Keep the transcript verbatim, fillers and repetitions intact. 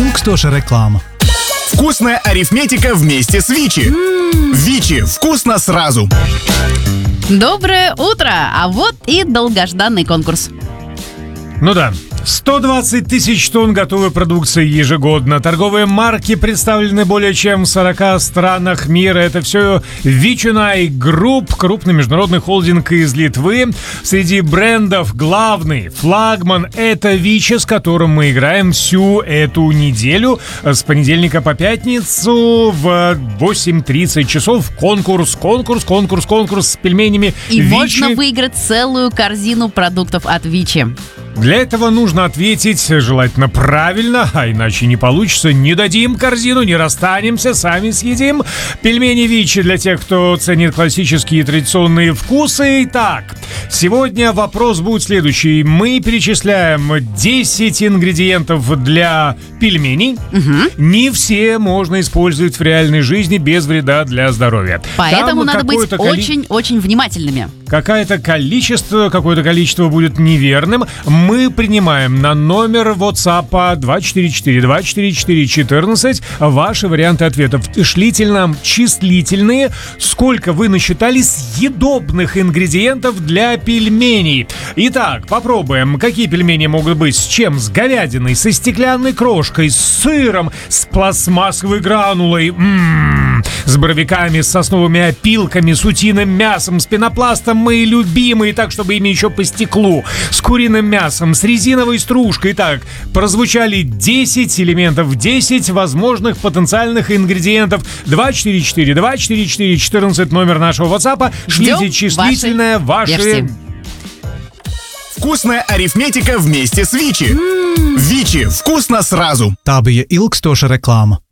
ilgstoša reklāma. Вкусная арифметика вместе с Вичи. Mm. Вичи. Вкусно сразу. Доброе утро! А вот и долгожданный конкурс. Ну да, сто двадцать тысяч тонн готовой продукции ежегодно. Торговые марки представлены более чем в сорока странах мира. Это все Вичинай Групп, крупный международный холдинг из Литвы. Среди брендов главный флагман — это Вичи, с которым мы играем всю эту неделю. С понедельника по пятницу в восемь тридцать часов конкурс, конкурс, конкурс, конкурс с пельменями И Вичи. можно выиграть целую корзину продуктов от Вичи. Для этого нужно ответить желательно правильно, а иначе не получится. Не дадим корзину, не расстанемся, сами съедим. Пельмени Вичи для тех, кто ценит классические и традиционные вкусы. Итак, сегодня вопрос будет следующий. Мы перечисляем десять ингредиентов для пельменей. Угу. Не все можно использовать в реальной жизни без вреда для здоровья. Поэтому Там надо быть какое-то коли- очень-очень внимательными. Какое-то количество, какое-то количество будет неверным. Мы принимаем на номер WhatsApp два четыре четыре два четыре четыре четырнадцать ваши варианты ответов. Шлите нам числительные, сколько вы насчитали съедобных ингредиентов для пельменей. Итак, попробуем. Какие пельмени могут быть? С чем? С говядиной, со стеклянной крошкой, с сыром, с пластмассовой гранулой, м-м-м, с боровиками, с сосновыми опилками, с утиным мясом, с пенопластом, мои любимые, так, чтобы ими еще по стеклу, с куриным мясом, с резиновой стружкой. Так, прозвучали десять элементов, десять возможных потенциальных ингредиентов. два четыре четыре два четыре четыре четырнадцать номер нашего WhatsApp. Шлите числительное ваши... версии. Вкусная арифметика вместе с Вичи. Mm. Вичи. Вкусно сразу. Tā bija ilgstoša reklāma.